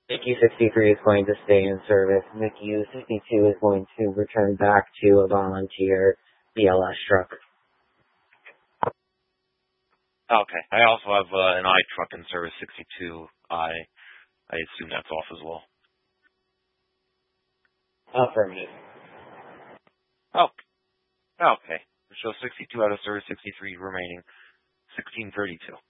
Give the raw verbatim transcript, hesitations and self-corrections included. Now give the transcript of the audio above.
N I C U sixty-three is going to stay in service. N I C U sixty-two is going to return back to a volunteer B L S truck. Okay. I also have uh, an I truck in service sixty-two. I I assume that's off as well. Affirmative. Oh. Okay. So sixty-two out of service, sixty-three remaining. sixteen thirty-two.